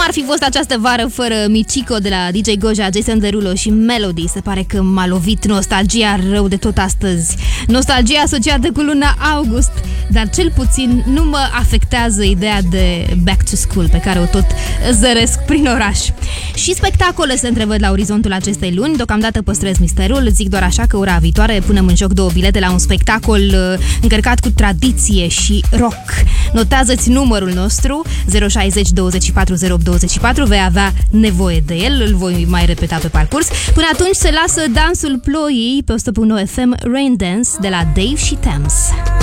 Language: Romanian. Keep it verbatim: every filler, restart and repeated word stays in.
ar fi fost această vară fără Michico de la D J Goja, Jason Derulo și Melody? Se pare că m-a lovit nostalgia rău de tot astăzi. Nostalgia asociată cu luna august, dar cel puțin nu mă afectează ideea de back to school pe care o tot zăresc prin oraș. Și spectacole se întrevăd la orizontul acestei luni. Deocamdată păstrez misterul, zic doar așa că ora viitoare punem în joc două bilete la un spectacol uh, încărcat cu tradiție și rock. Notează-ți numărul nostru zero șase zero douăzeci și patru zero opt douăzeci și patru, vei avea nevoie de el, îl voi mai repeta pe parcurs. Până atunci se lasă dansul ploii pe o sută punct nouă F M, Rain Dance de la Dave și Thames.